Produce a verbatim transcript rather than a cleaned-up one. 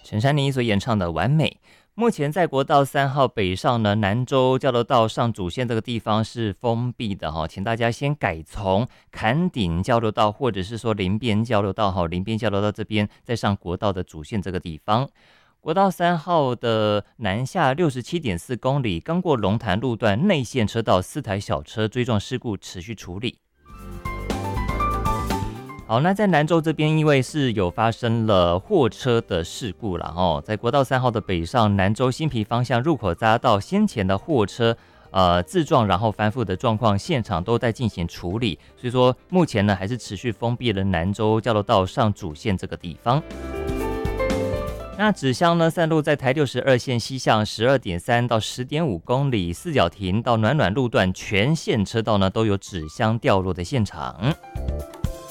陈珊妮所演唱的《完美》。目前在国道三号北上呢，南州交流道上主线这个地方是封闭的哈，请大家先改从坎顶交流道或者是说林边交流道哈，林边交流道这边再上国道的主线这个地方。国道三号的南下六十七点四公里，刚过龙潭路段内线车道，四台小车追撞事故持续处理。好，那在南州这边，因为是有发生了货车的事故了哦，在国道三号的北上南州新皮方向入口匝道，先前的货车呃自撞然后翻覆的状况，现场都在进行处理，所以说目前呢还是持续封闭了南州交流道上主线这个地方。那纸箱呢散落在台六十二线西向十二点三到十点五公里，四角亭到暖暖路段全线车道呢都有纸箱掉落的现场。